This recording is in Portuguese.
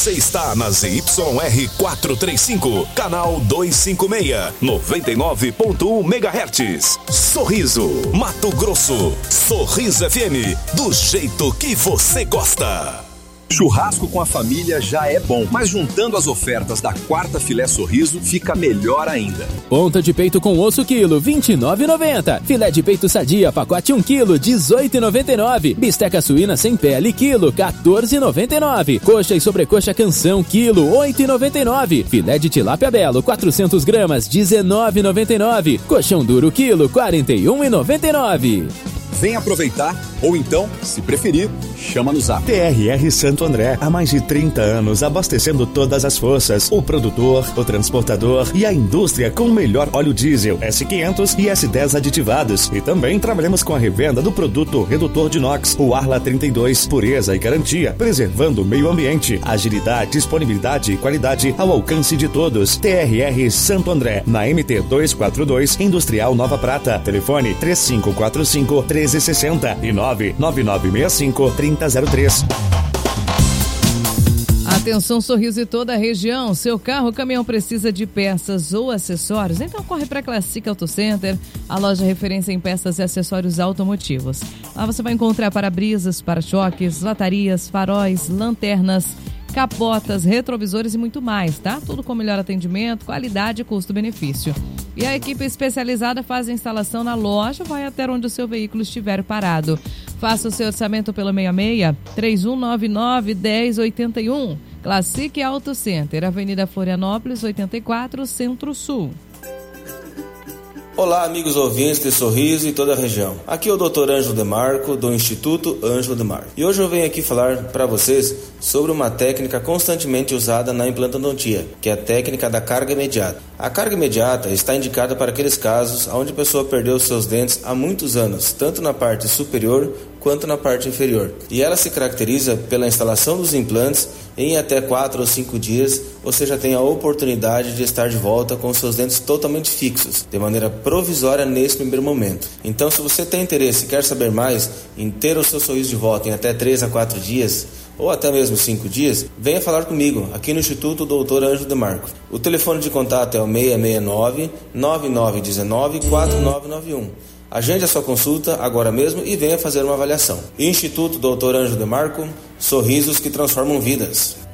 Você está na ZYR 435, canal 256, 99.1 MHz. Sorriso, Mato Grosso. Sorriso FM, do jeito que você gosta. Churrasco com a família já é bom, mas juntando as ofertas da quarta filé Sorriso, fica melhor ainda. Ponta de peito com osso quilo, R$ 29,90. Filé de peito sadia, pacote 1 quilo, R$ 18,99. Bisteca suína sem pele, quilo, R$ 14,99. Coxa e sobrecoxa canção, quilo, R$ 8,99. Filé de tilápia belo, 400 gramas, R$ 19,99. Colchão duro, quilo, R$ 41,99. Vem aproveitar, ou então, se preferir, chama no zap. TRR Santo André, há mais de 30 anos abastecendo todas as forças, o produtor, o transportador e a indústria com o melhor óleo diesel S500 e S10 aditivados. E também trabalhamos com a revenda do produto redutor de inox, o Arla 32, pureza e garantia, preservando o meio ambiente, agilidade, disponibilidade e qualidade ao alcance de todos. TRR Santo André, na MT 242, Industrial Nova Prata. Telefone 3545-1360 e 99965-3003. Atenção, Sorriso e toda a região. Seu carro ou caminhão precisa de peças ou acessórios? Então corre para a Classic Auto Center, a loja referência em peças e acessórios automotivos. Lá você vai encontrar para-brisas, para-choques, latarias, faróis, lanternas, capotas, retrovisores e muito mais, tá? Tudo com melhor atendimento, qualidade e custo-benefício. E a equipe especializada faz a instalação na loja, vai até onde o seu veículo estiver parado. Faça o seu orçamento pelo 66-3199-1081. Classic Auto Center, Avenida Florianópolis, 84, Centro-Sul. Olá, amigos ouvintes de Sorriso e toda a região. Aqui é o Dr. Ângelo Demarco, do Instituto Ângelo Demarco. E hoje eu venho aqui falar para vocês sobre uma técnica constantemente usada na implantodontia, que é a técnica da carga imediata. A carga imediata está indicada para aqueles casos onde a pessoa perdeu seus dentes há muitos anos, tanto na parte superior quanto na parte inferior. E ela se caracteriza pela instalação dos implantes em até 4 ou 5 dias, você já tem a oportunidade de estar de volta com seus dentes totalmente fixos, de maneira provisória nesse primeiro momento. Então, se você tem interesse e quer saber mais em ter o seu sorriso de volta em até 3 a 4 dias, ou até mesmo 5 dias, venha falar comigo, aqui no Instituto Dr. Ângelo Demarco. O telefone de contato é o 669-9919-4991. Agende a sua consulta agora mesmo e venha fazer uma avaliação. Instituto Dr. Ângelo Demarco, sorrisos que transformam vidas.